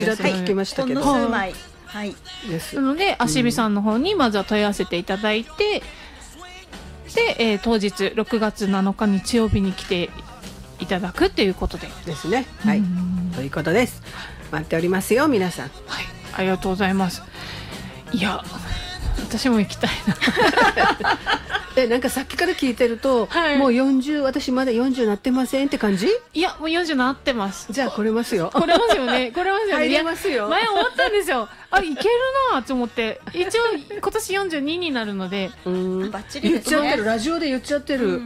だと聞きましたけど、 ほんの数枚、はい、 ですなのでアシビさんの方にまずは問い合わせていただいて、で、当日6月7日日曜日に来ていただくっていうことでですね。はい、ということです。待っておりますよ皆さん。 はい、ありがとうございます。いや私も行きたいななんかさっきから聞いてると、 はい、 もう40、私まだ40なってませんって感じ？ いやもう40なってます。 じゃあ来れますよ。 来れますよね。来れますよね。 入れますよ。 前思ったんですよ。あ、いけるなと思って。一応今年42になるので、 バッチリですね。 言っちゃってる、ラジオで言っちゃってる。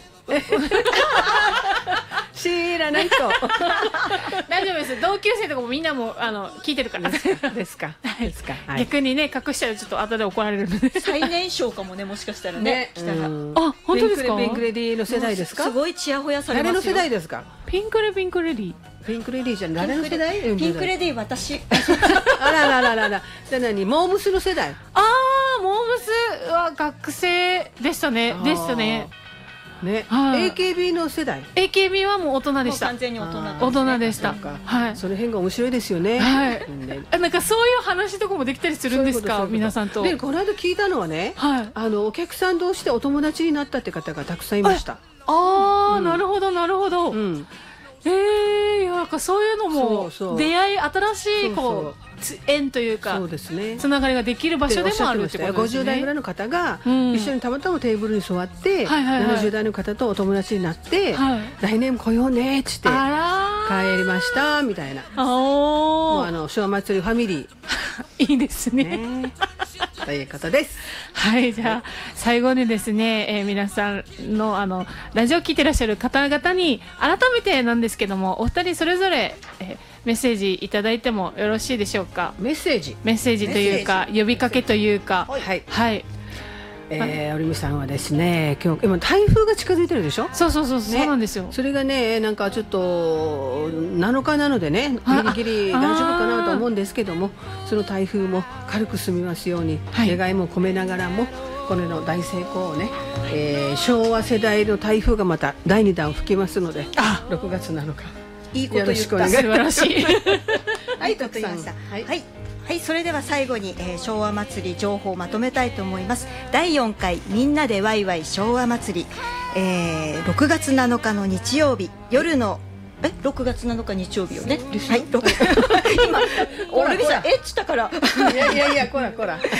知らないと大丈夫です。同級生とかもみんなも聞いてるからですか。ですか。 逆にね隠したらちょっと後で怒られるので。 最年少かもね、もしかしたらね。来たら。 あ、本当ですか？ ピンクレディーの世代ですか？ すごいチヤホヤされますよ。 誰の世代ですか？ ピンクレディー。 ピンクレディーじゃん。誰の世代？ ピンクレディー私。 あらららら。じゃあ何？モームスの世代？ ああ、モームスは学生でしたね。 ね、 はい、 AKB の世代。 AKB はもう大人でした。 完全に大人でした。 はい。その辺が面白いですよね。 はい。なんかそういう話とかもできたりするんですか、皆さんと。 でこの間聞いたのはね、お客さん同士でお友達になったって方がたくさんいました。 ああ、なるほどなるほど。なんかそういうのも出会い、新しいこう縁というかつながりができる場所でもあるってことですね。 50代ぐらいの方が一緒にたまたまテーブルに座って70代の方とお友達になって来年も来ようねっつって帰りましたみたいな。もう昭和祭りファミリーいいですねということです。 はい、じゃあ最後にですね、皆さんのラジオ聞いてらっしゃる方々に改めてなんですけども、お二人それぞれ、メッセージいただいてもよろしいでしょうか。 メッセージというか呼びかけというか。はい。 おりみさんはですね、今台風が近づいてるでしょ。 そうなんですよ。 それがね、なんかちょっと7日なのでね、ギリギリ大丈夫かなと思うんですけども、その台風も軽く済みますように願いも込めながらも、この大成功をね、昭和世代の台風がまた第2弾吹きますので、6月7日いいこと言った。 素晴らしい。 はい、と言いました。はい、それでは最後に、昭和祭り情報をまとめたいと思います。第4回みんなでワイワイ昭和祭り、6月7日の日曜日夜の6月7日日曜日よね。はい、今オルビさんっつったから。 いやこら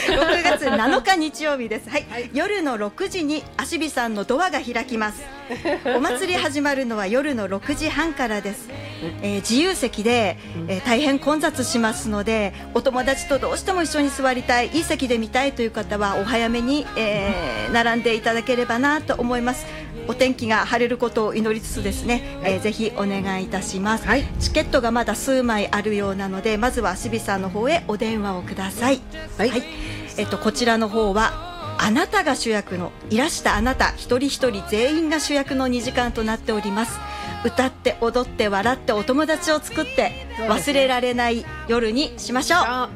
6月7日日曜日です。はい、夜の6時にアシビさんのドアが開きます。お祭り始まるのは夜の6時半からです。自由席で、大変混雑しますので、お友達とどうしても一緒に座りたい、いい席で見たいという方はお早めに、並んでいただければなと思います。お天気が晴れることを祈りつつですね、ぜひお願いいたします。チケットがまだ数枚あるようなので、まずはアシビさんの方へお電話をください。こちらの方はあなたが主役の、いらしたあなた一人一人全員が主役の2時間となっております。歌って踊って笑ってお友達を作って忘れられない夜にしましょう。 はい、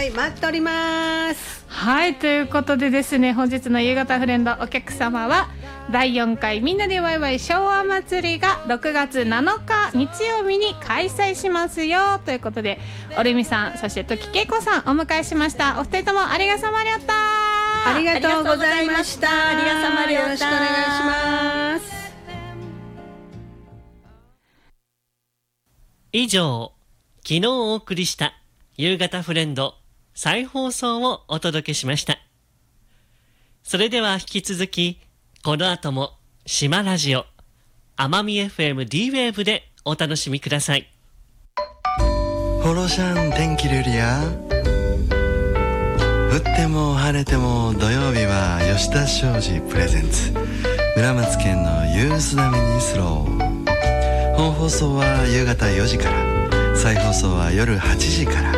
待っております。 はい、ということでですね、本日の夕方フレンドお客様は第4回みんなでワイワイ昭和祭りが6月7日日曜日に開催しますよということで、おるみさんそして時恵子さんお迎えしました。お二人ともありがさまりょった。 ありがとうございました。 ありがさまりょった。 よろしくお願いします。 以上、昨日お送りした夕方フレンド再放送をお届けしました。それでは引き続き、この後も島ラジオ、奄美 FM D-Wave でお楽しみください。 ホロシャン天気ルリア。降っても晴れても土曜日は吉田商事プレゼンツ村松県のユースダミニスロー。本放送は夕方4時から、再放送は夜8時から。